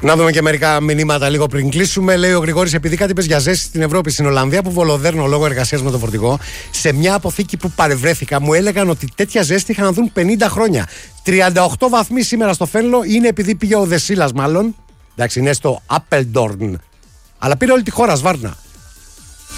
Να δούμε και μερικά μηνύματα λίγο πριν κλείσουμε. Λέει ο Γρηγόρης, επειδή κάτι είπες για ζέστη στην Ευρώπη, στην Ολλανδία που βολοδέρνω λόγω εργασίας με το φορτηγό, σε μια αποθήκη που παρευρέθηκα, μου έλεγαν ότι τέτοια ζέστη είχαν να δουν 50 χρόνια. 38 βαθμοί σήμερα στο Φένλο, είναι επειδή πήγε ο Δεσίλας, μάλλον. Εντάξει, είναι στο Appledorn. Αλλά πήρε όλη τη χώρα, Σβάρνα.